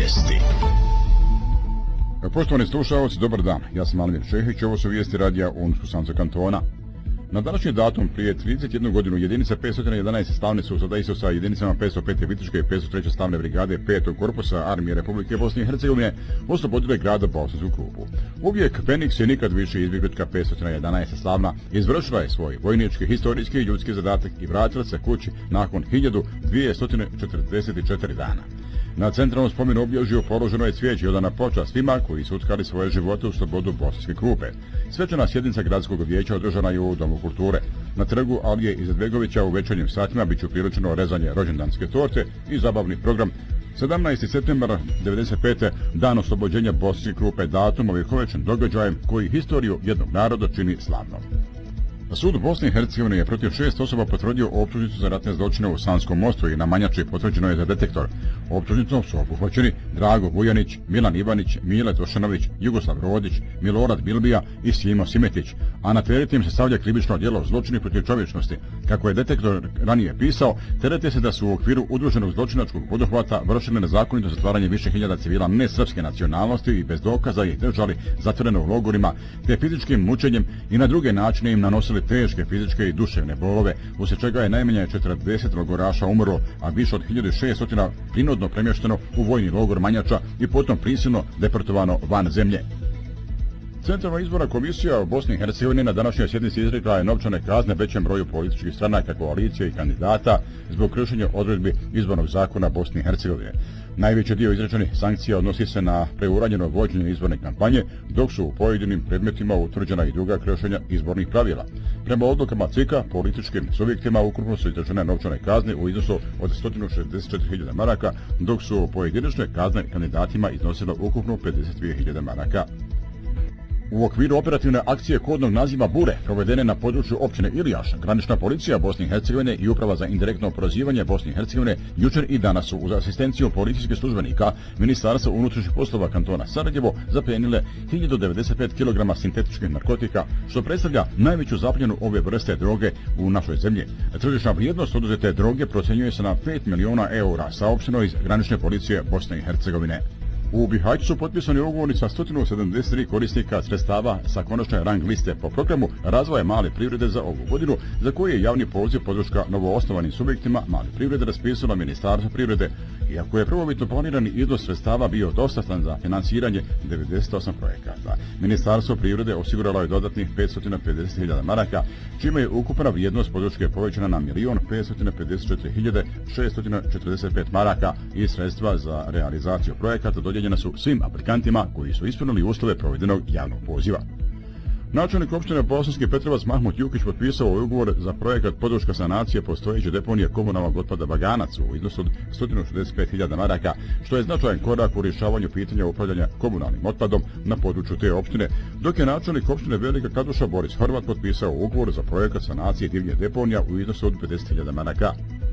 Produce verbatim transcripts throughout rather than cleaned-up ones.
Vijesti. Poštovani slušalci, dobar dan. Ja sam Almir Šehić, ovo su vijesti radija Unsko-Sanca kantona. Na današnji datum prije trideset jednu godinu jedinice petsto jedanaest slavne su sada isto sa jedinicama petsto pete Viteške i petsto treće slavne brigade petog korpusa Armije Republike Bosne i Hercegovine oslobodile grada Bosansku Krupu. Uvijek Feniks je nikad više izbjeglička petsto jedanaest slavna izvršila je svoj vojnički, historijski i ljudski zadatak i vratila se kući nakon hiljadu dvjesto četrdeset četiri dana. Na centralnom spomenu obilježju položeno je cvijeće i odana počast svima koji su utkali svoje živote u slobodu Bosanske Krupe. Svečana sjednica gradskog vijeća održana je u Domu kulture. Na trgu Alije Izetbegovića u večernjim satima bit će upriličeno rezanje rođendanske torte i zabavni program. sedamnaesti septembar devedeset pete dan oslobođenja Bosanske Krupe, datum ovjekovečen događajem koji historiju jednog naroda čini slavnom. Sud Bosne i Hercegovine je protiv šest osoba potvrdio optužnicu za ratne zločine u Sanskom mostu i na Manjači potvrđeno je za detektor. Optužnicom su obuhvaćeni Drago Vujanić, Milan Ivanić, Mile Tošanović, Jugoslav Rodić, Milorad Bilbija i Simo Simetić, a na teret im se stavlja krivično djelo zločini protiv čovječnosti. Kako je detektor ranije pisao, terete se da su u okviru udruženog zločinačkog poduhvata vršili nezakonito zatvaranje više hiljada civila nesrpske nacionalnosti i bez dokaza ih držali zatvoreno u logorima, te fizičkim mučenjem i na druge načine im nanosili teške fizičke i duševne bolove, uslijed čega je najmanje četrdeset logoraša umrlo, a više od hiljadu šesto prinudno premješteno u vojni logor Manjača i potom prisilno deportovano van zemlje. Centralna izborna komisija u Bosni i Hercegovini na današnjoj sjednici izrekla je novčane kazne većem broju političkih stranaka, koalicije i kandidata zbog kršenja odredbi izbornog zakona Bosne i Hercegovine. Najveći dio izrečenih sankcija odnosi se na preuranjeno vođenje izborne kampanje, dok su u pojedinim predmetima utvrđena i druga kršenja izbornih pravila. Prema odlukama C I K-a, političkim subjektima ukupno su izrečene novčane kazne u iznosu od sto šezdeset četiri hiljade maraka, dok su pojedinačne kazne kandidatima iznosile ukupno pedeset dvije hiljade maraka. U okviru operativne akcije kodnog naziva Bure, provedene na području općine Ilijaš, granična policija Bosne i Hercegovine i uprava za indirektno oporezivanje Bosne i Hercegovine jučer i danas su uz asistenciju policijskih službenika Ministarstva unutrašnjih poslova kantona Sarajevo zaplijenile hiljadu devedeset pet kilograma sintetičkih narkotika, što predstavlja najveću zapljenu ove vrste droge u našoj zemlji. Tržišna vrijednost oduzete droge procjenjuje se na pet miliona eura, saopšteno iz granične policije Bosne i Hercegovine. U Bihaću su potpisani ugovori sa sto sedamdeset tri korisnika sredstava sa konačne rang liste po programu razvoja male privrede za ovu godinu, za koji je javni poziv podrška novoosnovanim subjektima male privrede raspisalo Ministarstvo privrede, iako je prvobitno planirani iznos sredstava bio dostatan za finansiranje devedeset osam projekata. Ministarstvo privrede osiguralo je dodatnih petsto pedeset hiljada maraka, čime je ukupna vrijednost podrške povećana na milion petsto pedeset četiri hiljade šesto četrdeset pet maraka i sredstva za realizaciju projekata dodijeljena su svim aplikantima koji su ispunili uslove provedenog javnog poziva. Načelnik opštine Bosanski Petrovac Mahmut Jukić potpisao ugovor za projekat podrška sanacije postojeće deponije komunalnog otpada Baganac u iznosu od sto šezdeset pet hiljada maraka, što je značajan korak u rješavanju pitanja upravljanja komunalnim otpadom na području te opštine, dok je načelnik opštine Velika Kladuša Boris Horvat potpisao ugovor za projekat sanacije divljih deponija u iznosu od pedeset hiljada maraka.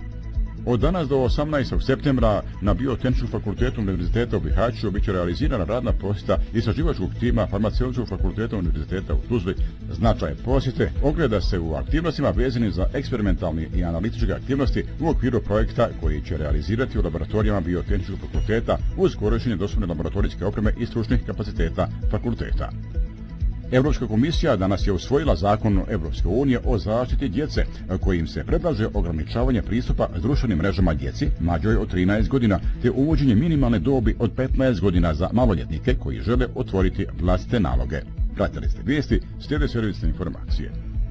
Od danas do osamnaestog septembra na Biotehničkom fakultetu Univerziteta u Bihaću biće realizirana radna posjeta istraživačkog tima Farmaceutskog fakulteta Univerziteta u Tuzli. Značaj posjete ogleda se u aktivnostima vezanim za eksperimentalne i analitičke aktivnosti u okviru projekta koji će realizirati u laboratorijama Biotehničkog fakulteta uz korištenje dostupne laboratorijske opreme i stručnih kapaciteta fakulteta. Europska komisija danas je usvojila zakon Europske unije o zaštiti djece, kojim se predlaže ograničavanje pristupa društvenim mrežama djeci mlađoj od trinaest godina, te uvođenje minimalne dobi od petnaest godina za maloljetnike koji žele otvoriti vlastite naloge. Pratili ste vijesti, slijede servisne informacije.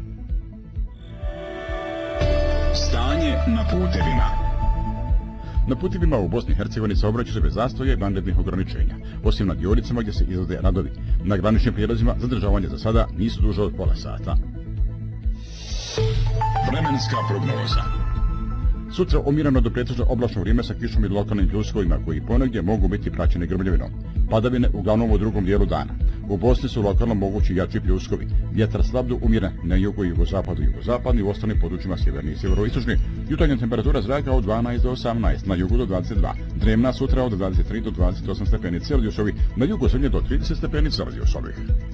Stanje na putevima. Na putevima u Bosni i Hercegovini saobraćaju se bez zastoja i vanrednih ograničenja, osim na dionicama gdje se izvode radovi. Na graničnim prijelazima zadržavanje za sada nisu duže od pola sata. Vremenska prognoza. Sutra umjereno do pretežno oblačno vrijeme sa kišom i lokalnim pljuskovima koji ponegdje mogu biti praćene grmljavinom. Padavine uglavnom u drugom dijelu dana. U Bosni su lokalno mogući jači pljuskovi. Vjetar slab do umjeren na jugu i jugozapadu i jugozapadni, u ostalim područjima sjeverni i sjeveroistočni. Jutarnja temperatura zraka od dvanaest do osamnaest, na jugu do dvadeset dva. Drevna sutra od dvadeset tri do dvadeset osam stepeni Celzijusovi, na jugu srednje do trideset stepeni Celzijusovih.